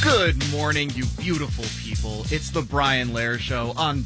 Good morning, you beautiful people. It's the Brian Lehrer Show on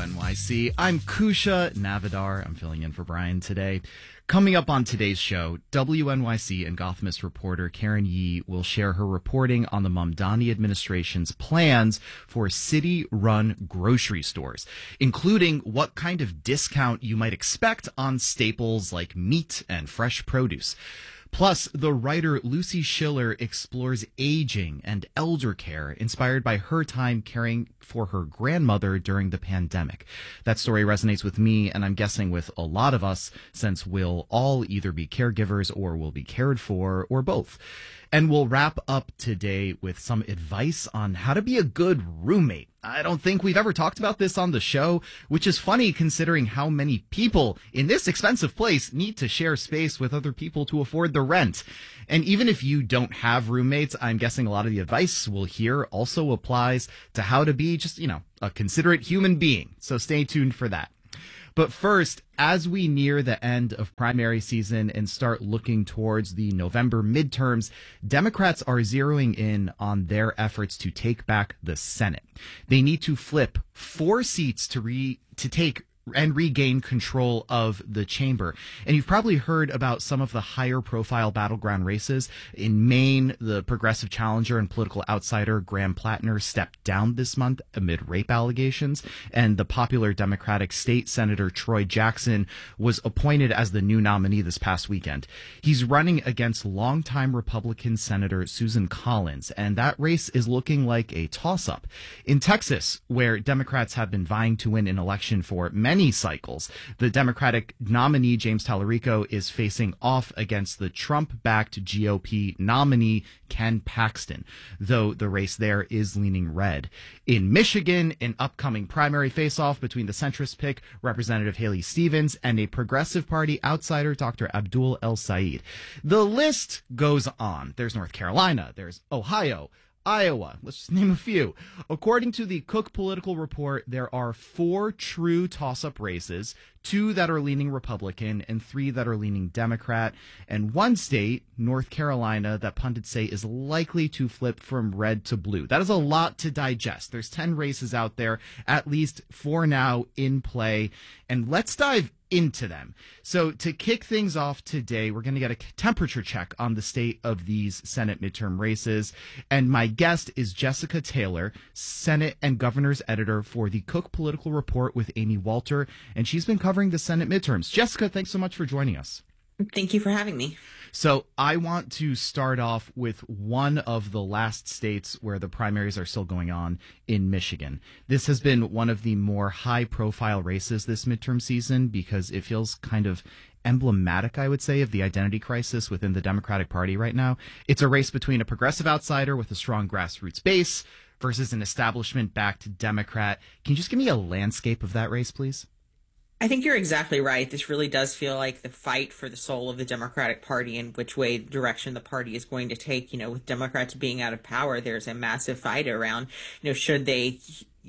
WNYC. I'm Kusha Navidar. I'm filling in for Brian today. Coming up on today's show, WNYC and Gothamist reporter Karen Yee will share her reporting on the Mamdani administration's plans for city-run grocery stores, including what kind of discount you might expect on staples like meat and fresh produce. Plus, the writer Lucy Schiller explores aging and elder care, inspired by her time caring for her grandmother during the pandemic. That story resonates with me, and I'm guessing with a lot of us, since we'll all either be caregivers or will be cared for, or both. And we'll wrap up today with some advice on how to be a good roommate. I don't think we've ever talked about this on the show, which is funny considering how many people in this expensive place need to share space with other people to afford the rent. And even if you don't have roommates, I'm guessing a lot of the advice we'll hear also applies to how to be just, a considerate human being. So stay tuned for that. But first, as we near the end of primary season and start looking towards the November midterms, Democrats are zeroing in on their efforts to take back the Senate. They need to flip 4 seats to take and regain control of the chamber. And you've probably heard about some of the higher profile battleground races. In Maine, the progressive challenger and political outsider Graham Plattner stepped down this month amid rape allegations. And the popular Democratic state senator Troy Jackson was appointed as the new nominee this past weekend. He's running against longtime Republican Senator Susan Collins, and that race is looking like a toss-up. In Texas, where Democrats have been vying to win an election for many cycles, the Democratic nominee James Tallarico is facing off against the Trump-backed GOP nominee Ken Paxton, though the race there is leaning red. In Michigan, an upcoming primary face-off between the centrist pick Representative Haley Stevens and a Progressive Party outsider Dr. Abdul El Sayed. The list goes on. There's North Carolina, there's Ohio, Iowa. Let's just name a few. According to the Cook Political Report, there are 4 true toss-up races, 2 that are leaning Republican and 3 that are leaning Democrat, and 1 state, North Carolina, that pundits say is likely to flip from red to blue. That is a lot to digest. There's 10 races out there, at least 4 now in play, and let's dive into them. So to kick things off today, we're going to get a temperature check on the state of these Senate midterm races. And my guest is Jessica Taylor, Senate and Governor's editor for the Cook Political Report with Amy Walter. And she's been covering the Senate midterms. Jessica, thanks so much for joining us. Thank you for having me. So I want to start off with one of the last states where the primaries are still going on, in Michigan. This has been one of the more high-profile races this midterm season because it feels kind of emblematic, I would say, of the identity crisis within the Democratic Party right now. It's a race between a progressive outsider with a strong grassroots base versus an establishment-backed Democrat. Can you just give me a landscape of that race, please? I think you're exactly right. This really does feel like the fight for the soul of the Democratic Party and which way direction the party is going to take. With Democrats being out of power, there's a massive fight around, should they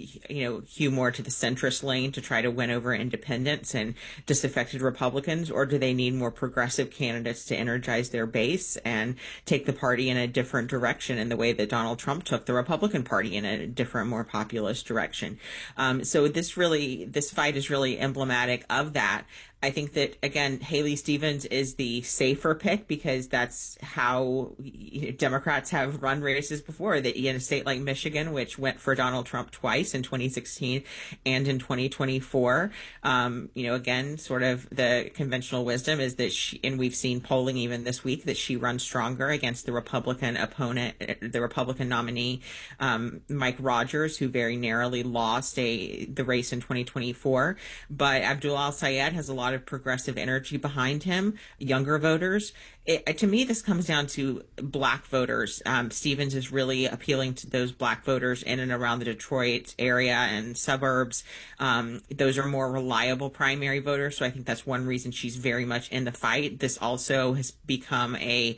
hew more to the centrist lane to try to win over independents and disaffected Republicans, or do they need more progressive candidates to energize their base and take the party in a different direction in the way that Donald Trump took the Republican Party in a different, more populist direction? So this fight is really emblematic of that. I think that, again, Haley Stevens is the safer pick because that's how Democrats have run races before. That in a state like Michigan, which went for Donald Trump twice in 2016 and in 2024, again, sort of the conventional wisdom is that and we've seen polling even this week, that she runs stronger against the Republican opponent, the Republican nominee, Mike Rogers, who very narrowly lost the race in 2024. But Abdul El Sayed has a lot of progressive energy behind him, younger voters. To me, this comes down to black voters. Stevens is really appealing to those black voters in and around the Detroit area and suburbs. Those are more reliable primary voters, so I think that's one reason she's very much in the fight. This also has become a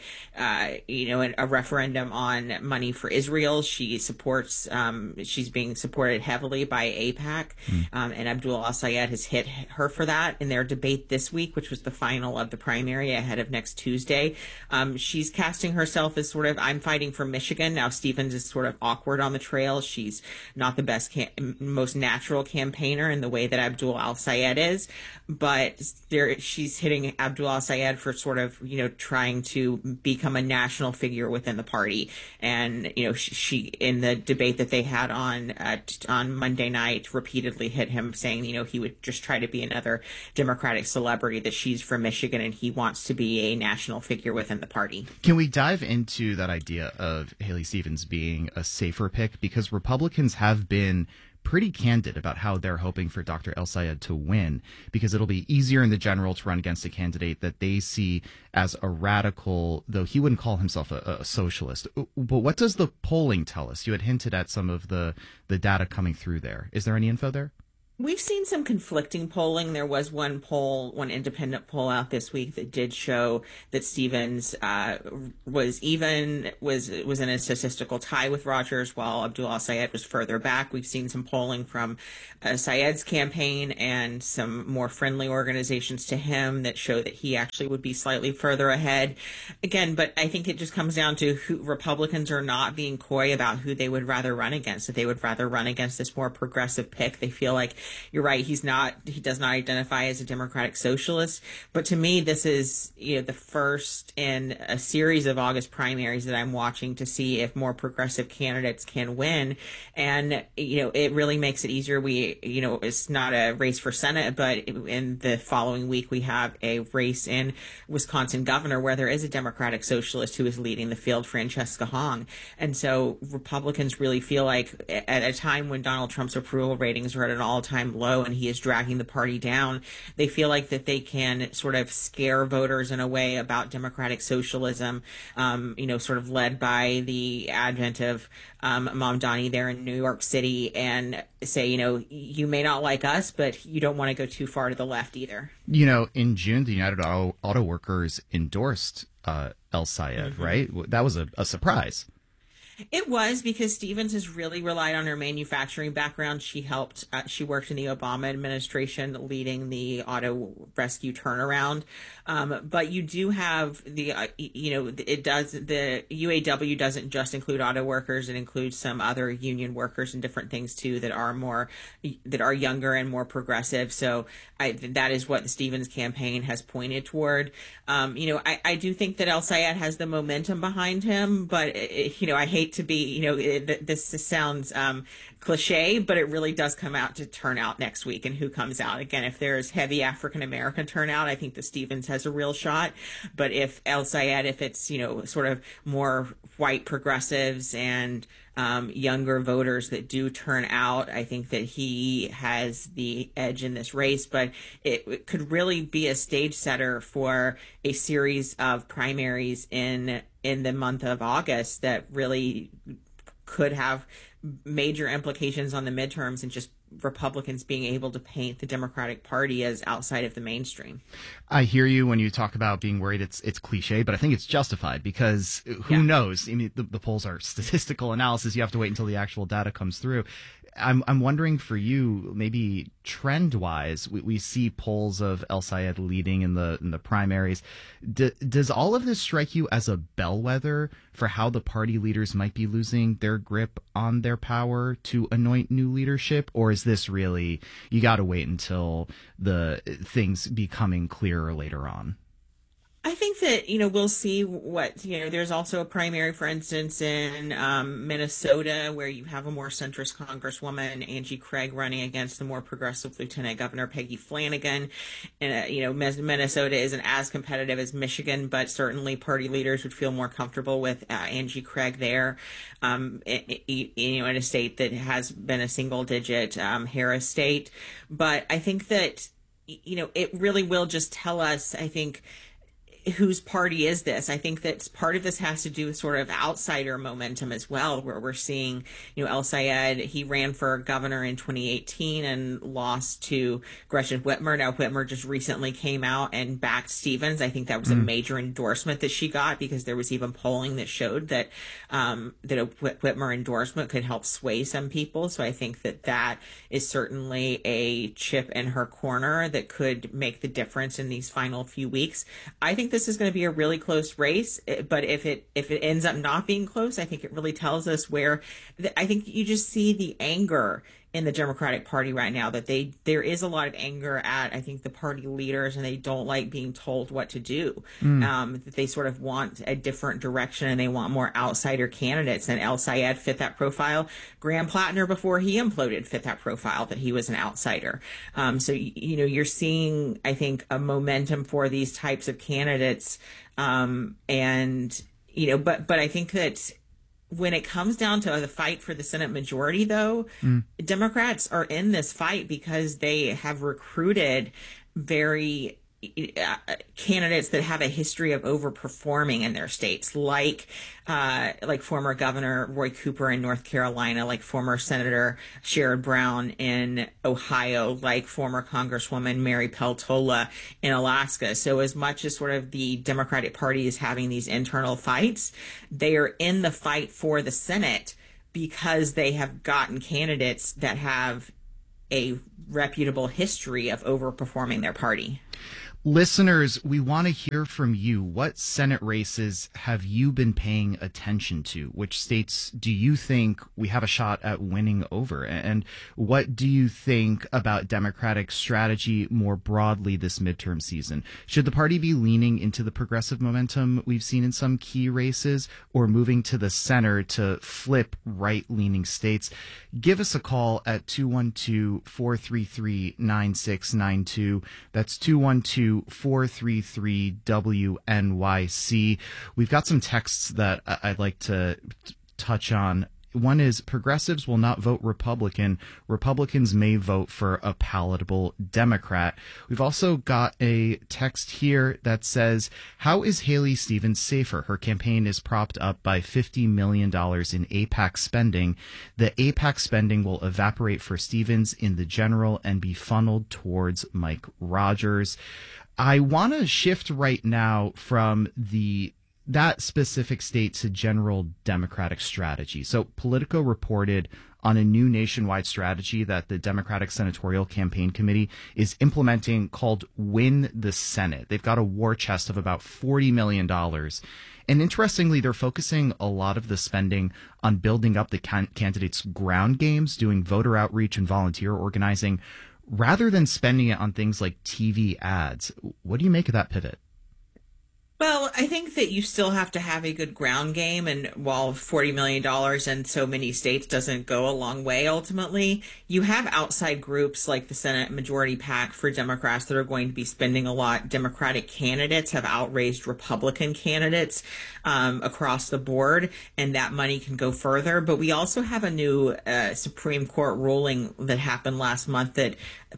referendum on money for Israel. She's being supported heavily by AIPAC, and Abdul El Sayed has hit her for that in their debate debate this week, which was the final of the primary ahead of next Tuesday. She's casting herself as sort of, I'm fighting for Michigan. Now, Stevens is sort of awkward on the trail. She's not the best, most natural campaigner in the way that Abdul al-Sayed is, but she's hitting Abdul al-Sayed for sort of, trying to become a national figure within the party. And, she in the debate that they had on Monday night repeatedly hit him saying, he would just try to be another Democratic celebrity, that she's from Michigan and he wants to be a national figure within the party. Can we dive into that idea of Haley Stevens being a safer pick? Because Republicans have been pretty candid about how they're hoping for Dr. El-Sayed to win, because it'll be easier in the general to run against a candidate that they see as a radical, though he wouldn't call himself a socialist. But what does the polling tell us? You had hinted at some of the data coming through there. Is there any info there? We've seen some conflicting polling. There was one independent poll out this week that did show that Stevens was in a statistical tie with Rogers, while Abdul al-Sayed was further back. We've seen some polling from Sayed's campaign and some more friendly organizations to him that show that he actually would be slightly further ahead. Again, but I think it just comes down to who Republicans are not being coy about who they would rather run against. That they would rather run against this more progressive pick. They feel like, you're right, he does not identify as a democratic socialist. But to me, this is, the first in a series of August primaries that I'm watching to see if more progressive candidates can win. And, it really makes it easier. It's not a race for Senate, but in the following week, we have a race in Wisconsin governor where there is a democratic socialist who is leading the field, Francesca Hong. And so Republicans really feel like at a time when Donald Trump's approval ratings are at an all-time low and he is dragging the party down, they feel like that they can sort of scare voters in a way about democratic socialism, sort of led by the advent of Mamdani there in New York City, and say, you may not like us, but you don't want to go too far to the left either. In June, the United Auto Workers endorsed El-Sayed, right? That was a surprise. It was, because Stevens has really relied on her manufacturing background. She worked in the Obama administration leading the auto rescue turnaround. But you do have the UAW doesn't just include auto workers. It includes some other union workers and different things too that are younger and more progressive. So that is what the Stevens campaign has pointed toward. I do think that El-Sayed has the momentum behind him, but I hate to be, this sounds cliche, but it really does come out to turn out next week. And who comes out? Again, if there's heavy African-American turnout, I think the Stevens has a real shot. But if El-Sayed, if it's, sort of more white progressives and younger voters that do turn out, I think that he has the edge in this race. But it could really be a stage setter for a series of primaries in the month of August that really could have major implications on the midterms and just Republicans being able to paint the Democratic Party as outside of the mainstream. I hear you when you talk about being worried it's cliche, but I think it's justified, because who knows? I mean, the polls are statistical analysis. You have to wait until the actual data comes through. I'm wondering for you, maybe trend-wise, we see polls of El-Sayed leading in the primaries. Does all of this strike you as a bellwether for how the party leaders might be losing their grip on their power to anoint new leadership? Or is this really, you got to wait until the things becoming clearer later on? I think that, we'll see what, there's also a primary, for instance, in Minnesota, where you have a more centrist Congresswoman, Angie Craig, running against the more progressive Lieutenant Governor Peggy Flanagan. And, Minnesota isn't as competitive as Michigan, but certainly party leaders would feel more comfortable with Angie Craig there, in a state that has been a single-digit Harris state. But I think that, it really will just tell us, I think, whose party is this? I think that part of this has to do with sort of outsider momentum as well, where we're seeing, El Sayed, he ran for governor in 2018 and lost to Gretchen Whitmer. Now, Whitmer just recently came out and backed Stevens. I think that was a major endorsement that she got, because there was even polling that showed that that a Whitmer endorsement could help sway some people. So I think that is certainly a chip in her corner that could make the difference in these final few weeks. I think this is going to be a really close race, but if it ends up not being close, I think it really tells us where I think you just see the anger in the Democratic Party right now, that there is a lot of anger at, I think, the party leaders, and they don't like being told what to do. That they sort of want a different direction, and they want more outsider candidates. And El Sayed fit that profile. Graham Plattner, before he imploded, fit that profile, that he was an outsider. So you're seeing, I think, a momentum for these types of candidates, but I think that when it comes down to the fight for the Senate majority, though, Democrats are in this fight because they have recruited very candidates that have a history of overperforming in their states, like former Governor Roy Cooper in North Carolina, like former Senator Sherrod Brown in Ohio, like former Congresswoman Mary Peltola in Alaska. So as much as sort of the Democratic Party is having these internal fights, they are in the fight for the Senate because they have gotten candidates that have a reputable history of overperforming their party. Listeners, we want to hear from you. What Senate races have you been paying attention to? Which states do you think we have a shot at winning over? And what do you think about Democratic strategy more broadly this midterm season? Should the party be leaning into the progressive momentum we've seen in some key races, or moving to the center to flip right-leaning states? Give us a call at 212-433-9692. That's 212-433-WNYC. We've got some texts that I'd like to touch on. One is, progressives will not vote Republican. Republicans may vote for a palatable Democrat. We've also got a text here that says, how is Haley Stevens safer? Her campaign is propped up by $50 million in AIPAC spending. The AIPAC spending will evaporate for Stevens in the general and be funneled towards Mike Rogers. I want to shift right now from that specific state to general Democratic strategy. So Politico reported on a new nationwide strategy that the Democratic Senatorial Campaign Committee is implementing called Win the Senate. They've got a war chest of about $40 million. And interestingly, they're focusing a lot of the spending on building up the candidates' ground games, doing voter outreach and volunteer organizing, rather than spending it on things like TV ads. What do you make of that pivot? Well, I think that you still have to have a good ground game, and while $40 million in so many states doesn't go a long way ultimately, you have outside groups like the Senate Majority PAC for Democrats that are going to be spending a lot. Democratic candidates have outraised Republican candidates across the board, and that money can go further. But we also have a new Supreme Court ruling that happened last month that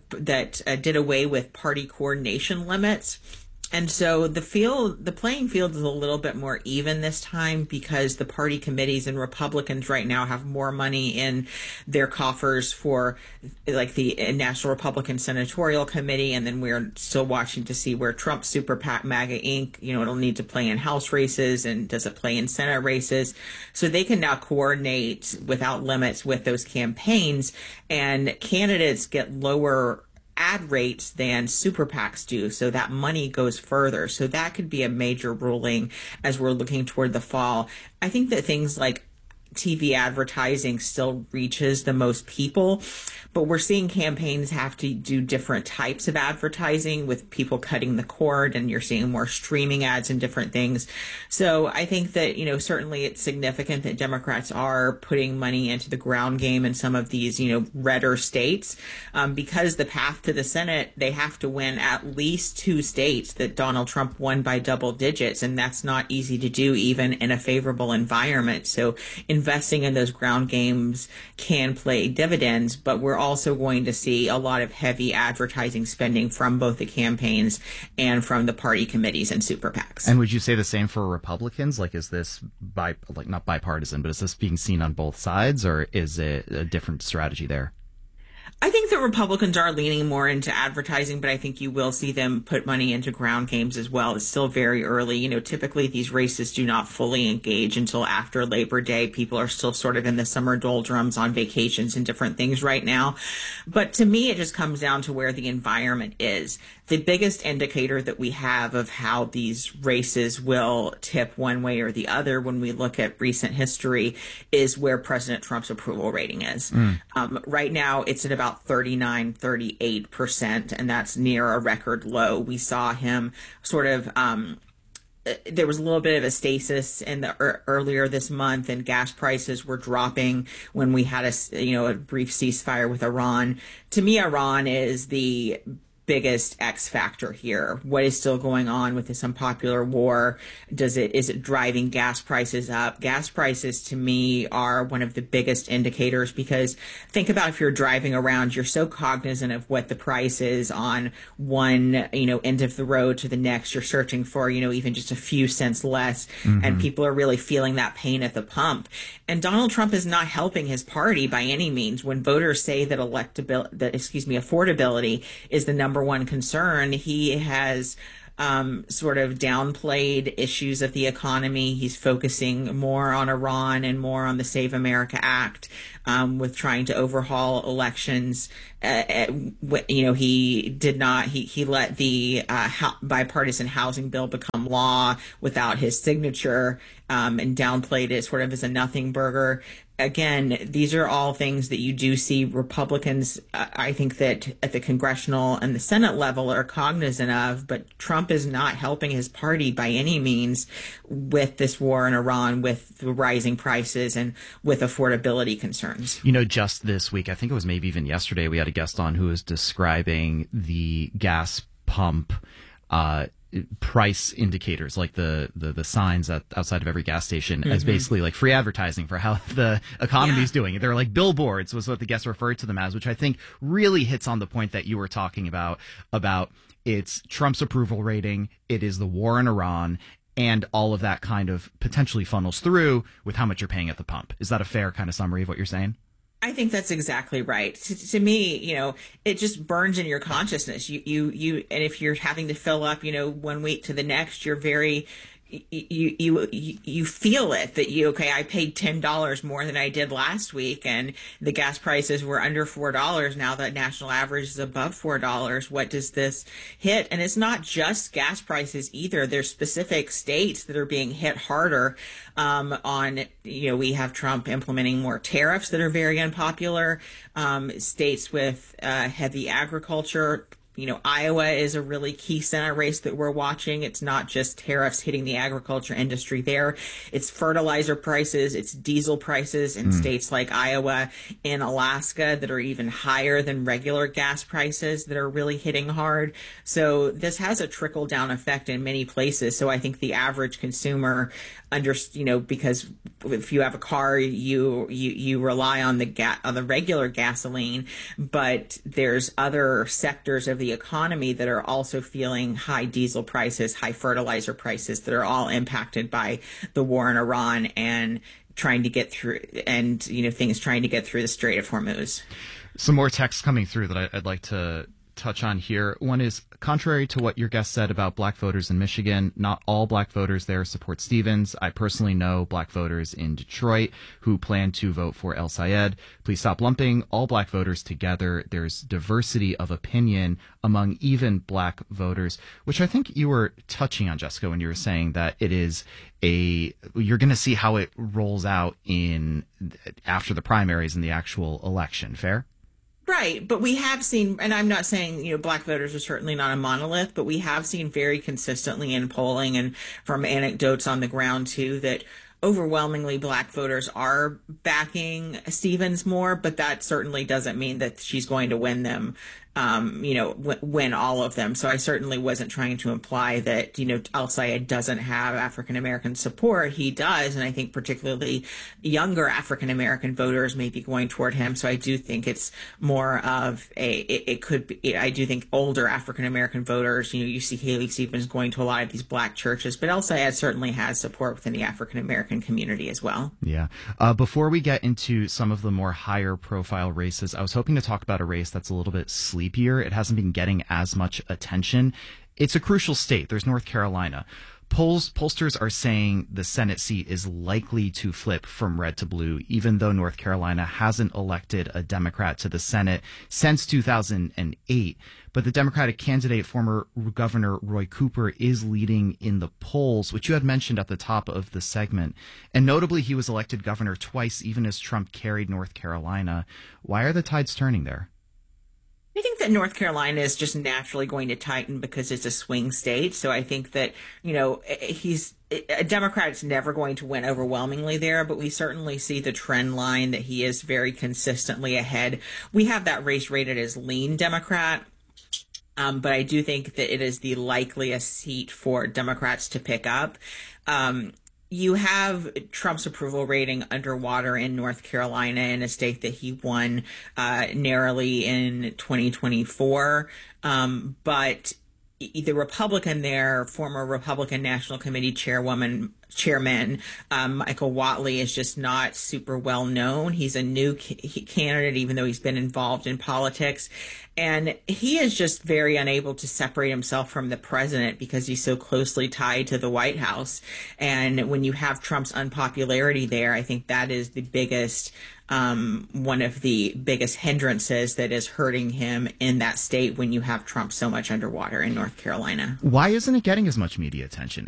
did away with party coordination limits. And so the playing field is a little bit more even this time, because the party committees and Republicans right now have more money in their coffers for like the National Republican Senatorial Committee. And then we're still watching to see where Trump's Super PAC MAGA Inc., it'll need to play in House races, and does it play in Senate races? So they can now coordinate without limits with those campaigns, and candidates get lower ad rates than super PACs do, so that money goes further. So that could be a major ruling as we're looking toward the fall. I think that things like TV advertising still reaches the most people, but we're seeing campaigns have to do different types of advertising with people cutting the cord, and you're seeing more streaming ads and different things. So I think that, certainly it's significant that Democrats are putting money into the ground game in some of these, redder states, because the path to the Senate, they have to win at least 2 states that Donald Trump won by double digits, and that's not easy to do even in a favorable environment. So in investing in those ground games can play dividends, but we're also going to see a lot of heavy advertising spending from both the campaigns and from the party committees and super PACs. And would you say the same for Republicans? Like, is this not bipartisan, but is this being seen on both sides, or is it a different strategy there? I think that Republicans are leaning more into advertising, but I think you will see them put money into ground games as well. It's still very early. You know, typically these races do not fully engage until after Labor Day. People are still sort of in the summer doldrums on vacations and different things right now. But to me, it just comes down to where the environment is. The biggest indicator that we have of how these races will tip one way or the other when we look at recent history is where President Trump's approval rating is. Right now, it's at about 39-38%, and that's near a record low. We saw him sort of there was a little bit of a stasis in the earlier this month, and gas prices were dropping when we had a brief ceasefire with Iran. To me, Iran is the biggest X factor here. What is still going on with this unpopular war? Is it driving gas prices up? Gas prices to me are one of the biggest indicators, because think about if you're driving around, you're so cognizant of what the price is on one, end of the road to the next. You're searching for, even just a few cents less, and people are really feeling that pain at the pump. And Donald Trump is not helping his party by any means. When voters say that affordability is the number one concern, he has sort of downplayed issues of the economy. He's focusing more on Iran and more on the Save America Act, with trying to overhaul elections. He let the bipartisan housing bill become law without his signature, and downplayed it sort of as a nothing burger. Again, these are all things that you do see Republicans, I think, that at the congressional and the Senate level are cognizant of, but Trump is not helping his party by any means with this war in Iran, with the rising prices, and with affordability concerns. Just this week, I think it was maybe even yesterday, we had a guest on who was describing the gas pump price indicators, like the signs outside of every gas station, as basically like free advertising for how the economy's doing. They're like billboards, was what the guest referred to them as, which I think really hits on the point that you were talking about it's Trump's approval rating, it is the war in Iran, and all of that kind of potentially funnels through with how much you're paying at the pump. Is that a fair kind of summary of what you're saying? I think that's exactly right. To me, it just burns in your consciousness. And if you're having to fill up, 1 week to the next, you're very, you feel it that I paid $10 more than I did last week, and the gas prices were under $4. Now the national average is above $4. What does this hit? And it's not just gas prices either. There's specific states that are being hit harder. We have Trump implementing more tariffs that are very unpopular. States with heavy agriculture. Iowa is a really key Senate race that we're watching. It's not just tariffs hitting the agriculture industry there. It's fertilizer prices, it's diesel prices in states like Iowa and Alaska that are even higher than regular gas prices that are really hitting hard. So this has a trickle down effect in many places. So I think the average consumer because if you have a car, you rely on the regular gasoline, but there's other sectors of the economy that are also feeling high diesel prices, high fertilizer prices, that are all impacted by the war in Iran and trying to get through things trying to get through the Strait of Hormuz. Some more texts coming through that I'd like to touch on here. One is, contrary to what your guest said about black voters in Michigan, not all black voters there support Stevens. I personally know black voters in Detroit who plan to vote for El Sayed. Please stop lumping all black voters together. There's diversity of opinion among even black voters, which I think you were touching on, Jessica, when you were saying that you're going to see how it rolls out after the primaries and the actual election. Fair? Right. But we have seen, and I'm not saying, black voters are certainly not a monolith, but we have seen very consistently in polling and from anecdotes on the ground, too, that overwhelmingly black voters are backing Stevens more, but that certainly doesn't mean that she's going to win them, win all of them. So I certainly wasn't trying to imply that, El-Sayed doesn't have African American support. He does. And I think particularly younger African American voters may be going toward him. So I do think it's more of it could be, I do think older African American voters, you see Haley Stevens going to a lot of these black churches, but El-Sayed certainly has support within the African American community as well. Yeah. Before we get into some of the more higher profile races, I was hoping to talk about a race that's a little bit sleepier. It hasn't been getting as much attention. It's a crucial state. There's North Carolina. Pollsters are saying the Senate seat is likely to flip from red to blue, even though North Carolina hasn't elected a Democrat to the Senate since 2008. But the Democratic candidate, former Governor Roy Cooper, is leading in the polls, which you had mentioned at the top of the segment. And notably, he was elected governor twice, even as Trump carried North Carolina. Why are the tides turning there? I think that North Carolina is just naturally going to tighten because it's a swing state. So I think that, a Democrat's never going to win overwhelmingly there, but we certainly see the trend line that he is very consistently ahead. We have that race rated as lean Democrat. But I do think that it is the likeliest seat for Democrats to pick up. You have Trump's approval rating underwater in North Carolina, in a state that he won narrowly in 2024. But the Republican there, former Republican National Committee chairman Michael Whatley, is just not super well known. He's a new candidate, even though he's been involved in politics. And he is just very unable to separate himself from the president because he's so closely tied to the White House. And when you have Trump's unpopularity there, I think that is the biggest one of the biggest hindrances that is hurting him in that state when you have Trump so much underwater in North Carolina. Why isn't it getting as much media attention?